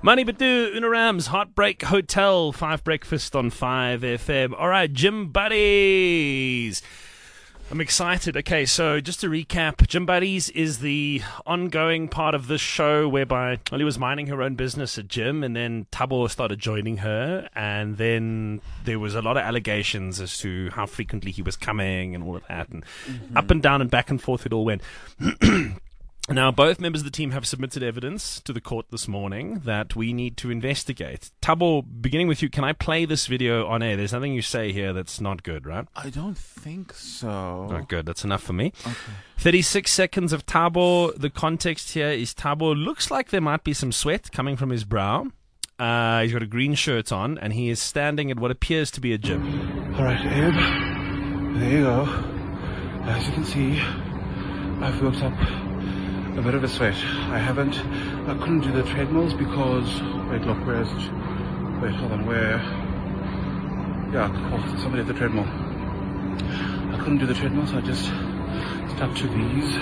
Money Badu, Unarams, Heartbreak Hotel, 5 Breakfast on 5 FM. All right, Gym Buddies. I'm excited. Okay, so just to recap, Gym Buddies is the ongoing part of this show whereby Oli was minding her own business at gym, and then Thabo started joining her, and then there was a lot of allegations as to how frequently he was coming and all of that, and up and down and back and forth it all went. Now, both members of the team have submitted evidence to the court this morning that we need to investigate. Thabo, beginning with you, can I play this video on air? There's nothing you say here that's not good, right? I don't think so. Not good. That's enough for me. Okay. 36 seconds of Thabo. The context here is Thabo looks like there might be some sweat coming from his brow. He's got a green shirt on, and he is standing at what appears to be a gym. All right, Abe. There you go. As you can see, I've worked up a bit of a sweat. I couldn't do the treadmills because, wait, look, hold on, where? Yeah, somebody at the treadmill. I couldn't do the treadmill, so I just stuck to these.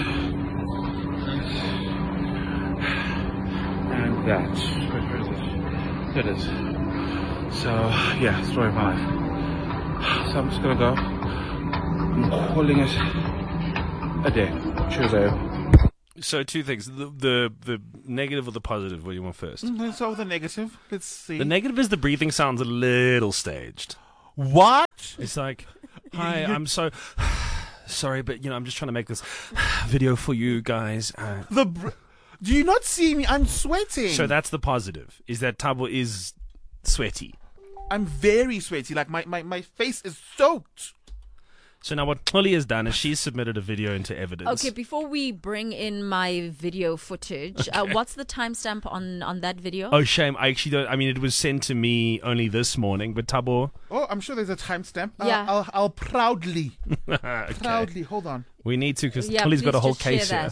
And that. Where is it? There it is. So, yeah, story of my life. So I'm just gonna go. I'm calling it a day. Cheers, Abe. So two things, the negative or the positive, what do you want first? Let's start with the negative. Let's see. The negative is the breathing sounds a little staged. What? It's like, hi, I'm so sorry, but I'm just trying to make this video for you guys. Do you not see me? I'm sweating. So that's the positive, is that Thabo is sweaty. I'm very sweaty. Like my face is soaked. So now what Oli has done is she's submitted a video into evidence. Okay, before we bring in my video footage, what's the timestamp on that video? Oh, shame. I actually don't. I mean, it was sent to me only this morning, but Thabo. Oh, I'm sure there's a timestamp. Yeah. I'll proudly. Okay. Proudly. Hold on. We need to, because Oli's got a whole case here.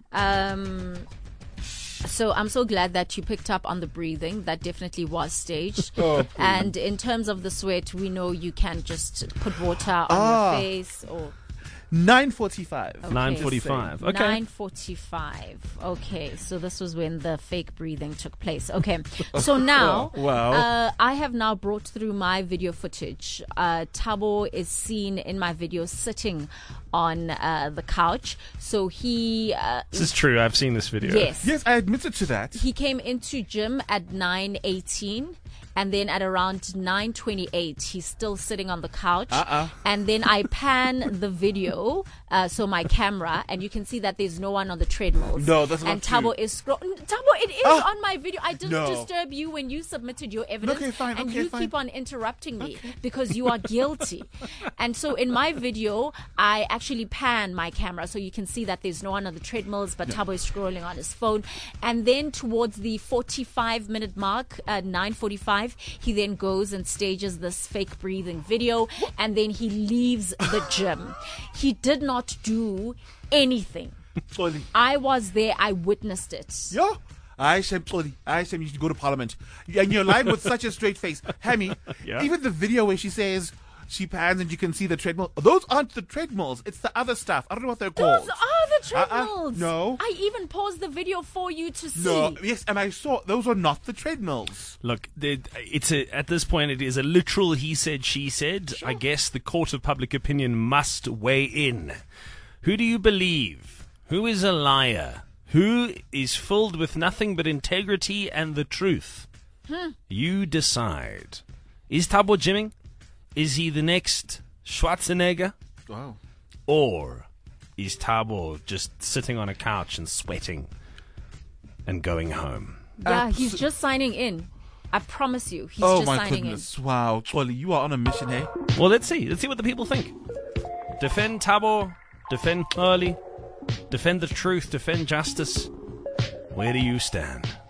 So I'm so glad that you picked up on the breathing. That definitely was staged. And in terms of the sweat, we know you can just put water on your face or 9:45. Okay. 9:45. Okay. 9:45. Okay, so this was when the fake breathing took place. Okay, so now Wow. I have now brought through my video footage. Thabo is seen in my video sitting on the couch. So he... This is true. I've seen this video. Yes. Yes, I admitted to that. He came into gym at 9:18. And then at around 9:28, he's still sitting on the couch. And then I pan the video, so my camera, and you can see that there's no one on the treadmills. No, that's and not Thabo true. is Thabo, it is on my video. I didn't No. disturb you when you submitted your evidence. Okay, fine. And Okay, you fine. keep on interrupting me because you are guilty. And so in my video, I actually pan my camera so you can see that there's no one on the treadmills, but Thabo is scrolling on his phone. And then towards the 45-minute mark, 9:45, he then goes and stages this fake breathing video, and then he leaves the gym. He did not do anything. I was there. I witnessed it. Yeah. I said you should go to Parliament. And you're lying with such a straight face. Hammy, Yeah. even the video where she says she pans and you can see the treadmill. Those aren't the treadmills. It's the other stuff. I don't know what they're called. Those are the treadmills. No. I even paused the video for you to see. No. Yes, and I saw those are not the treadmills. Look, at this point, it is a literal he said, she said. I guess the court of public opinion must weigh in. Who do you believe? Who is a liar? Who is filled with nothing but integrity and the truth? You decide. Is Thabo gymming? Is he the next Schwarzenegger? Wow. Or is Thabo just sitting on a couch and sweating and going home? Yeah, he's just signing in. I promise you, he's Oh just my signing goodness. Wow. Charlie, you are on a mission, hey? Well, let's see. Let's see what the people think. Defend Thabo. Defend Oli. Defend the truth. Defend justice. Where do you stand?